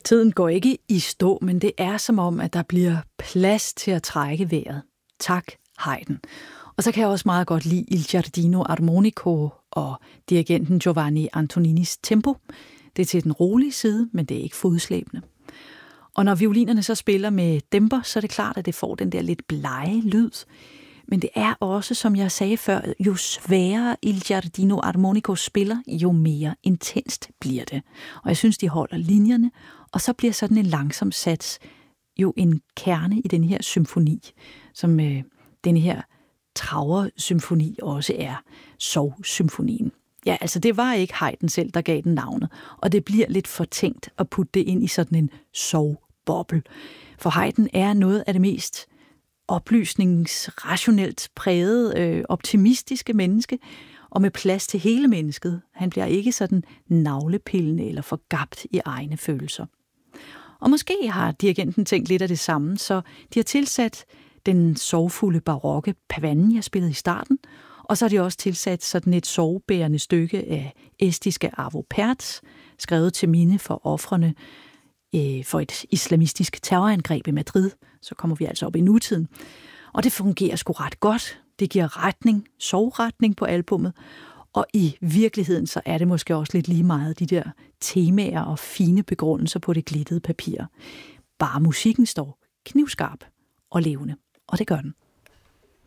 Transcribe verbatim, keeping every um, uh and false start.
Tiden går ikke i stå, men det er som om, at der bliver plads til at trække vejret. Tak, Haydn. Og så kan jeg også meget godt lide Il Giardino Armonico og dirigenten Giovanni Antoninis tempo. Det er til den rolige side, men det er ikke fodslæbende. Og når violinerne så spiller med dæmper, så er det klart, at det får den der lidt blege lyd. Men det er også, som jeg sagde før, jo sværere Il Giardino Armonico spiller, jo mere intenst bliver det. Og jeg synes, de holder linjerne, og så bliver sådan en langsom sats jo en kerne i den her symfoni, som øh, den her Trauer-symfoni også er, Sorg-symfonien. Ja, altså det var ikke Haydn selv, der gav den navnet, og det bliver lidt fortænkt at putte det ind i sådan en sorgboble. For Haydn er noget af det mest oplysningsrationelt præget, øh, optimistiske menneske, og med plads til hele mennesket. Han bliver ikke sådan navlepillende eller forgabt i egne følelser. Og måske har dirigenten tænkt lidt af det samme, så de har tilsat den sorgfulde barokke Pavanne, jeg spillede i starten, og så har de også tilsat sådan et sorgbærende stykke af estiske Arvo Pärt, skrevet til minde for ofrene øh, for et islamistisk terrorangreb i Madrid. Så kommer vi altså op i nutiden. Og det fungerer sgu ret godt. Det giver retning, sorgretning på albummet. Og i virkeligheden så er det måske også lidt lige meget de der temaer og fine begrundelser på det glittede papir. Bare musikken står knivskarp og levende. Og det gør den.